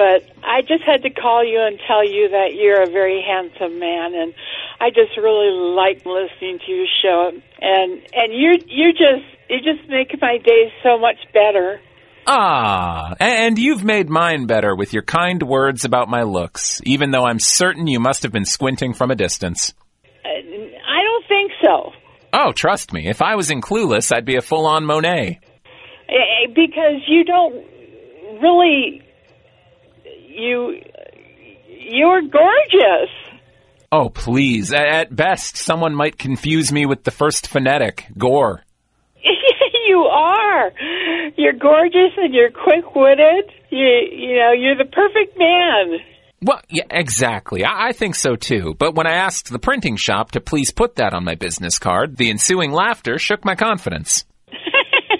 but I just had to call you and tell you that you're a very handsome man, and I just really like listening to your show. And you just make my day so much better. Ah, and you've made mine better with your kind words about my looks, even though I'm certain you must have been squinting from a distance. I don't think so. Oh, trust me, if I was in Clueless, I'd be a full-on Monet. Because you don't really... You're gorgeous. Oh, please. At best, someone might confuse me with the first phonetic, Gore. You are. You're gorgeous and you're quick-witted. You're the perfect man. Well, yeah, exactly. I think so, too. But when I asked the printing shop to please put that on my business card, the ensuing laughter shook my confidence.